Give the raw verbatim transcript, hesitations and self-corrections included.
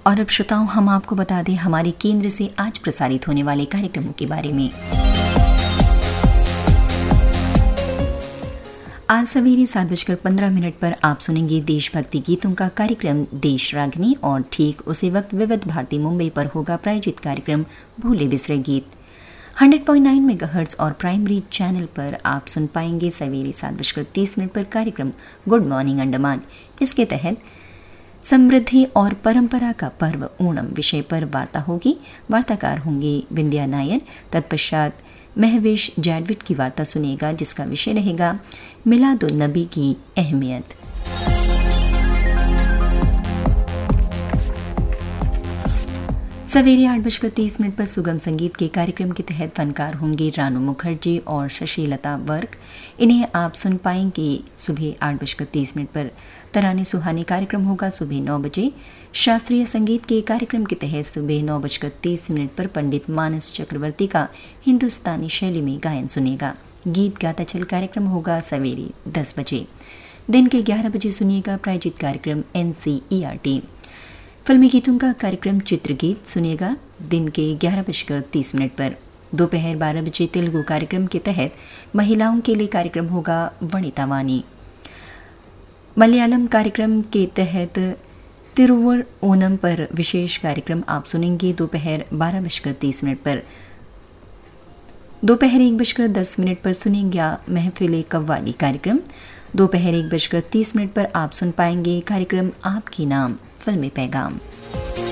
और अब श्रोताओं, हम आपको बता दें हमारे केंद्र से आज प्रसारित होने वाले कार्यक्रमों के बारे में। आज सवेरे सात बजकर पंद्रह मिनट पर आप सुनेंगे देशभक्ति गीतों का कार्यक्रम देश रागनी, और ठीक उसी वक्त विविध भारती मुंबई पर होगा प्रायोजित कार्यक्रम भूले बिसरे गीत। सौ पॉइंट नौ मेगाहर्ट्ज और प्राइमरी चैनल पर आप सुन पाएंगे सवेरे सात बजकर तीस मिनट पर कार्यक्रम गुड मॉर्निंग अंडमान। इसके तहत समृद्धि और परंपरा का पर्व ओणम विषय पर वार्ता होगी। वार्ताकार होंगे बिंदिया नायर। तत्पश्चात महवेश जैडविट की वार्ता सुनेगा, जिसका विषय रहेगा मिलादुन नबी की अहमियत। सवेरे आठ बजकर तीस मिनट पर सुगम संगीत के कार्यक्रम के तहत फनकार होंगे रानू मुखर्जी और शशिलता वर्क। इन्हें आप सुन पाएंगे सुबह आठ बजकर तीस मिनट पर। तराने सुहाने कार्यक्रम होगा सुबह नौ बजे। शास्त्रीय संगीत के कार्यक्रम के तहत सुबह नौ बजकर तीस मिनट पर पंडित मानस चक्रवर्ती का हिंदुस्तानी शैली में गायन सुनेगा। गीत गाता चल कार्यक्रम होगा सवेरे दस बजे। दिन के ग्यारह बजे सुनिएगा प्रायोजित कार्यक्रम N C E R T. फिल्मी गीतों का कार्यक्रम चित्रगीत सुनेगा दिन के ग्यारह बजकर तीस मिनट पर। दोपहर बारह बजे तेलुगु कार्यक्रम के तहत महिलाओं के लिए कार्यक्रम होगा वनिता वाणी। मलयालम कार्यक्रम के तहत तिरुवर ओनम पर विशेष कार्यक्रम आप सुनेंगे दोपहर बारह बजकर तीस मिनट पर। दोपहर एक बजकर दस मिनट पर सुनेंगे महफिल कव्वाली कार्यक्रम। दोपहर एक बजकर तीस मिनट पर आप सुन पाएंगे कार्यक्रम आपकी नाम फिल्मी पैगाम।